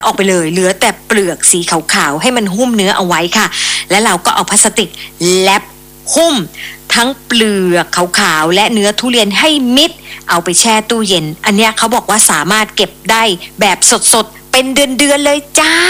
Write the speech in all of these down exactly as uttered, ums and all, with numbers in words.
ออกไปเลยเหลือแต่เปลือกสีขาวๆให้มันหุ้มเนื้อเอาไว้ค่ะแล้วเราก็เอาพลาสติกแลบหุ้มทั้งเปลือกขาวๆและเนื้อทุเรียนให้มิดเอาไปแช่ตู้เย็นอันเนี้ยเขาบอกว่าสามารถเก็บได้แบบสดๆเป็นเดือนๆเลยจ้า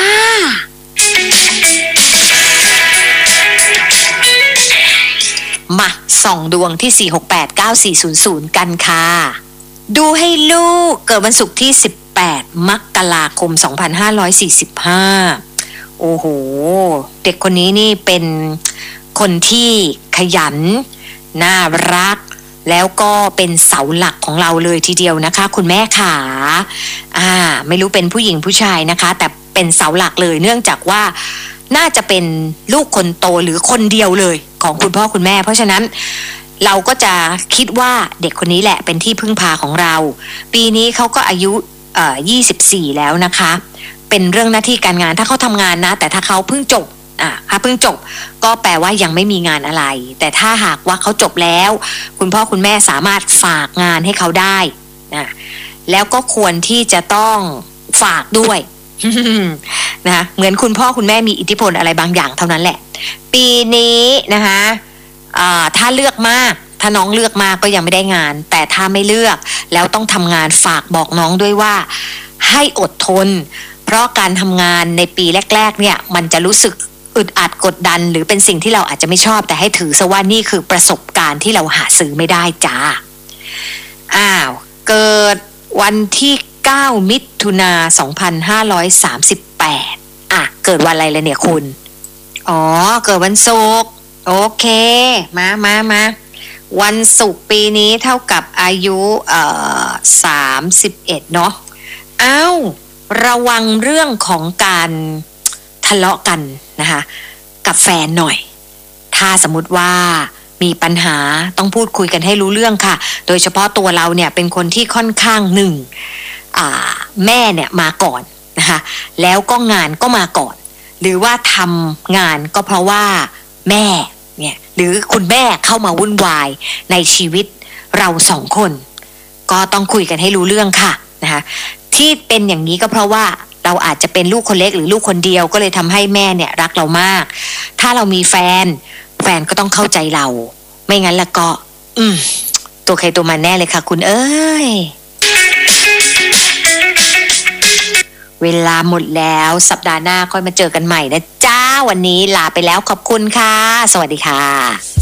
มาส่องดวงที่สี่ หก แปด เก้า สี่ ศูนย์ ศูนย์กันค่ะดูให้ลูกเกิดวันศุกร์ที่สิบแปดมกราคมสองพันห้าร้อยสี่สิบห้าโอ้โหเด็กคนนี้นี่เป็นคนที่ขยันน่ารักแล้วก็เป็นเสาหลักของเราเลยทีเดียวนะคะคุณแม่ขาอ่าไม่รู้เป็นผู้หญิงผู้ชายนะคะแต่เป็นเสาหลักเลยเนื่องจากว่าน่าจะเป็นลูกคนโตหรือคนเดียวเลยของคุณพ่อคุณแม่เพราะฉะนั้นเราก็จะคิดว่าเด็กคนนี้แหละเป็นที่พึ่งพาของเราปีนี้เขาก็อายุเอ่อยี่สิบสี่แล้วนะคะเป็นเรื่องหน้าที่การงานถ้าเขาทำงานนะแต่ถ้าเขาเพิ่งจบอ่ะถ้าเพิ่งจบก็แปลว่ายังไม่มีงานอะไรแต่ถ้าหากว่าเขาจบแล้วคุณพ่อคุณแม่สามารถฝากงานให้เขาได้นะแล้วก็ควรที่จะต้องฝากด้วย นะเหมือนคุณพ่อคุณแม่มีอิทธิพลอะไรบางอย่างเท่านั้นแหละปีนี้นะคะถ้าเลือกมากถ้าน้องเลือกมากก็ยังไม่ได้งานแต่ถ้าไม่เลือกแล้วต้องทำงานฝากบอกน้องด้วยว่าให้อดทนเพราะการทำงานในปีแรกๆเนี่ยมันจะรู้สึกอึดอัดกดดันหรือเป็นสิ่งที่เราอาจจะไม่ชอบแต่ให้ถือซะว่านี่คือประสบการณ์ที่เราหาซื้อไม่ได้จ้าอ้าวเกิดวันที่เก้ามิถุนาสองพันห้าร้อยสามสิบแปดอ่ะเกิดวันอะไรเลยเนี่ยคุณอ๋อเกิดวันศุกร์โอเคมามามาวันศุกร์ปีนี้เท่ากับอายุเอ่อสามสิบเอ็ดเนาะอ้าวระวังเรื่องของการทะเลาะกันนะคะกับแฟนหน่อยถ้าสมมุติว่ามีปัญหาต้องพูดคุยกันให้รู้เรื่องค่ะโดยเฉพาะตัวเราเนี่ยเป็นคนที่ค่อนข้างหนึ่งอ่าแม่เนี่ยมาก่อนนะคะแล้วก็งานก็มาก่อนหรือว่าทำงานก็เพราะว่าแม่เนี่ยหรือคุณแม่เข้ามาวุ่นวายในชีวิตเราสองคนก็ต้องคุยกันให้รู้เรื่องค่ะนะคะที่เป็นอย่างนี้ก็เพราะว่าเราอาจจะเป็นลูกคนเล็กหรือลูกคนเดียวก็เลยทำให้แม่เนี่ยรักเรามากถ้าเรามีแฟนแฟนก็ต้องเข้าใจเราไม่งั้นแล้วก็อืมตัวใครตัวมันแน่เลยค่ะคุณเอ้ยเวลาหมดแล้วสัปดาห์หน้าค่อยมาเจอกันใหม่นะจ้าวันนี้ลาไปแล้วขอบคุณค่ะสวัสดีค่ะ